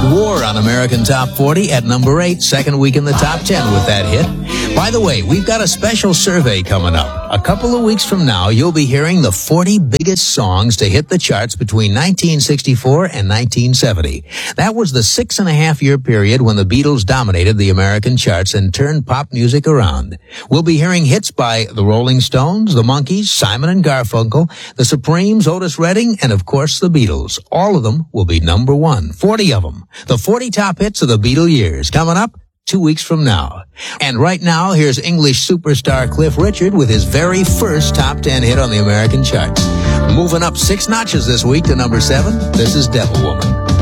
War on American Top 40 at number 8, second week in the top 10 with that hit. By the way, we've got a special survey coming up. A couple of weeks from now, you'll be hearing the 40 biggest songs to hit the charts between 1964 and 1970. That was the 6.5-year period when the Beatles dominated the American charts and turned pop music around. We'll be hearing hits by the Rolling Stones, the Monkees, Simon and Garfunkel, the Supremes, Otis Redding, and of course the Beatles. All of them will be number 1, 40 of them. The 40 top hits of the Beatle years, coming up 2 weeks from now. And right now, here's English superstar Cliff Richard with his very first top 10 hit on the American charts. Moving up 6 notches this week to number 7, this is Devil Woman.